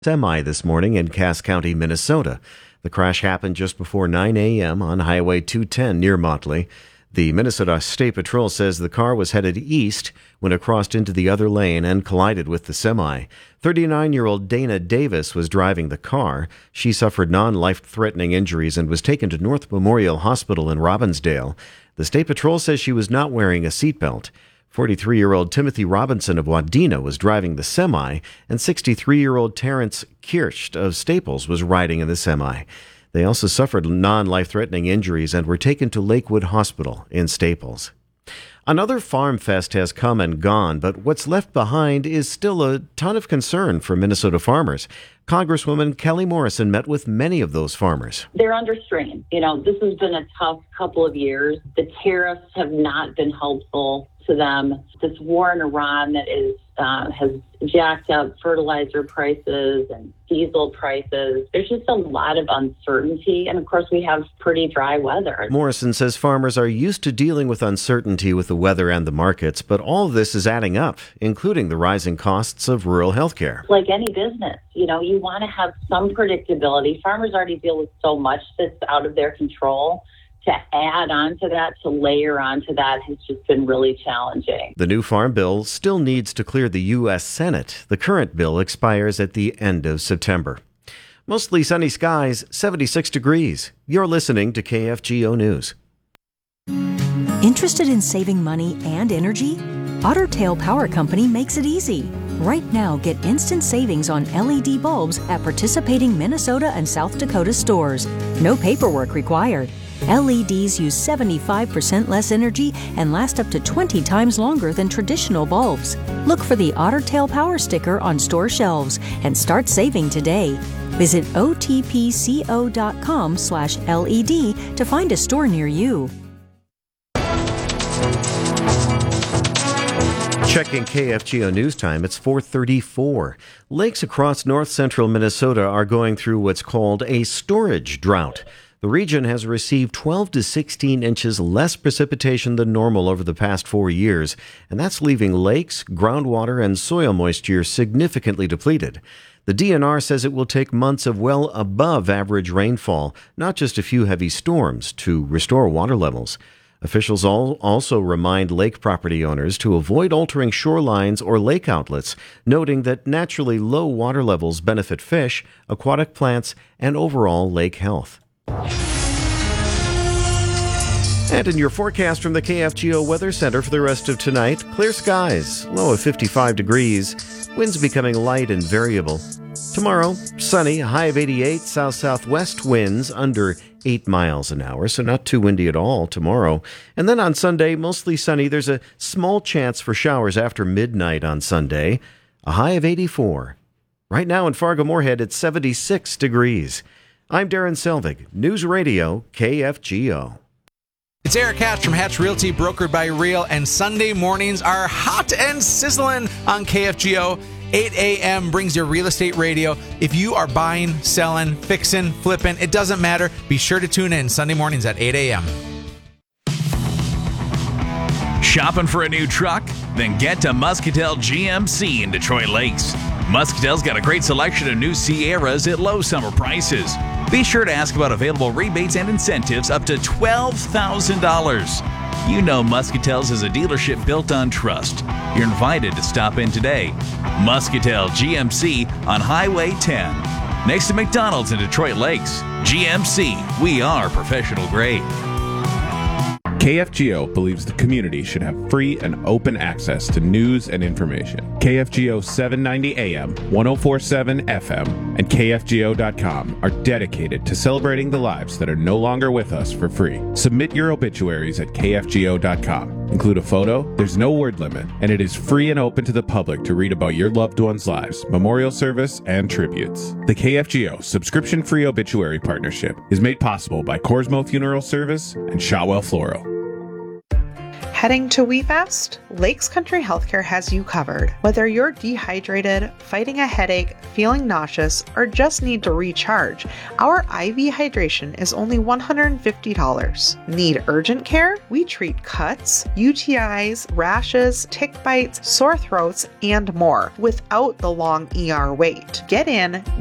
Semi this morning in Cass County, Minnesota. The crash happened just before 9 a.m. on Highway 210 near Motley. The Minnesota State Patrol says the car was headed east when it crossed into the other lane and collided with the semi. 39-year-old Dana Davis was driving the car. She suffered non-life-threatening injuries and was taken to North Memorial Hospital in Robbinsdale. The State Patrol says she was not wearing a seatbelt. 43-year-old Timothy Robinson of Wadena was driving the semi, and 63-year-old Terrence Kirsch of Staples was riding in the semi. They also suffered non-life-threatening injuries and were taken to Lakewood Hospital in Staples. Another farm fest has come and gone, but what's left behind is still a ton of concern for Minnesota farmers. Congresswoman Kelly Morrison met with many of those farmers. They're under strain. This has been a tough couple of years. The tariffs have not been helpful to them. This war in Iran that has jacked up fertilizer prices and diesel prices. There's just a lot of uncertainty. And of course, we have pretty dry weather. Morrison says farmers are used to dealing with uncertainty with the weather and the markets, but all of this is adding up, including the rising costs of rural health care. Like any business, you want to have some predictability. Farmers already deal with so much that's out of their control. To add on to that, to layer onto that, has just been really challenging. The new farm bill still needs to clear the U.S. Senate. The current bill expires at the end of September. Mostly sunny skies, 76 degrees. You're listening to KFGO News. Interested in saving money and energy? Otter Tail Power Company makes it easy. Right now, get instant savings on LED bulbs at participating Minnesota and South Dakota stores. No paperwork required. LEDs use 75% less energy and last up to 20 times longer than traditional bulbs. Look for the Otter Tail Power sticker on store shelves and start saving today. Visit otpco.com/LED to find a store near you. Checking KFGO News Time, it's 4:34. Lakes across north-central Minnesota are going through what's called a storage drought. The region has received 12 to 16 inches less precipitation than normal over the past 4 years, and that's leaving lakes, groundwater, and soil moisture significantly depleted. The DNR says it will take months of well above average rainfall, not just a few heavy storms, to restore water levels. Officials also remind lake property owners to avoid altering shorelines or lake outlets, noting that naturally low water levels benefit fish, aquatic plants, and overall lake health. And in your forecast from the KFGO Weather Center for the rest of tonight, clear skies, low of 55 degrees, winds becoming light and variable. Tomorrow, sunny, high of 88, south-southwest winds under 8 miles an hour, so not too windy at all tomorrow. And then on Sunday, mostly sunny. There's a small chance for showers after midnight on Sunday, a high of 84. Right now in Fargo-Moorhead, it's 76 degrees. I'm Darren Selvig, News Radio, KFGO. It's Eric Hatch from Hatch Realty, brokered by Real, and Sunday mornings are hot and sizzling on KFGO. 8 a.m. brings your real estate radio. If you are buying, selling, fixing, flipping, it doesn't matter. Be sure to tune in Sunday mornings at 8 a.m. Shopping for a new truck? Then get to Muscatel GMC in Detroit Lakes. Muscatel's got a great selection of new Sierras at low summer prices. Be sure to ask about available rebates and incentives up to $12,000. You know Muscatel's is a dealership built on trust. You're invited to stop in today. Muscatel GMC on Highway 10. Next to McDonald's in Detroit Lakes. GMC, we are professional grade. KFGO believes the community should have free and open access to news and information. KFGO 790 AM, 1047 FM, and KFGO.com are dedicated to celebrating the lives that are no longer with us for free. Submit your obituaries at KFGO.com. Include a photo, there's no word limit, and it is free and open to the public to read about your loved ones' lives, memorial service, and tributes. The KFGO subscription-free obituary partnership is made possible by Corsmo Funeral Service and Shawwell Floral. Heading to WeFast? Lakes Country Healthcare has you covered. Whether you're dehydrated, fighting a headache, feeling nauseous, or just need to recharge, our IV hydration is only $150. Need urgent care? We treat cuts, UTIs, rashes, tick bites, sore throats, and more without the long ER wait. Get in,